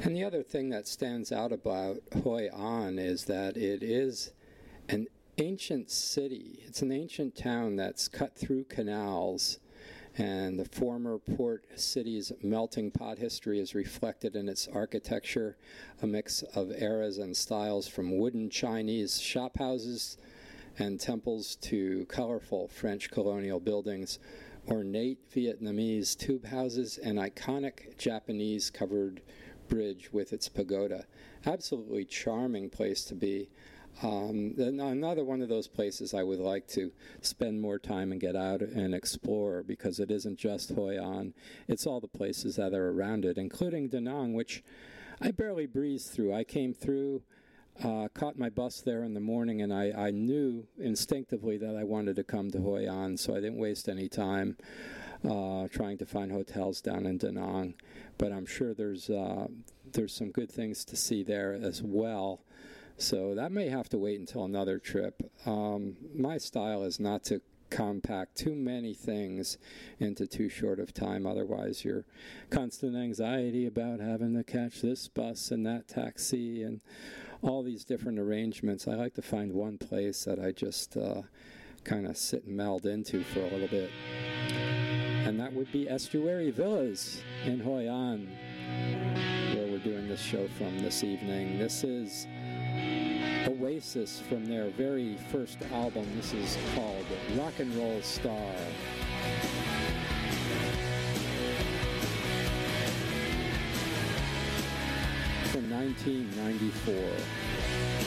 And the other thing that stands out about Hoi An is that it is an ancient city. It's an ancient town that's cut through canals, and the former port city's melting pot history is reflected in its architecture, a mix of eras and styles from wooden Chinese shophouses and temples to colorful French colonial buildings, ornate Vietnamese tube houses, and iconic Japanese covered bridge with its pagoda. Absolutely charming place to be. Another one of those places I would like to spend more time and get out and explore, because it isn't just Hoi An, it's all the places that are around it, including Da Nang, which I barely breezed through. I came through, caught my bus there in the morning, and I knew instinctively that I wanted to come to Hoi An, so I didn't waste any time trying to find hotels down in Da Nang. But I'm sure there's some good things to see there as well. So that may have to wait until another trip. My style is not to compact too many things into too short of time. Otherwise, your constant anxiety about having to catch this bus and that taxi and all these different arrangements. I like to find one place that I just kind of sit and meld into for a little bit. And that would be Estuary Villas in Hoi An, where we're doing this show from this evening. This is Oasis from their very first album. This is called Rock and Roll Star. From 1994.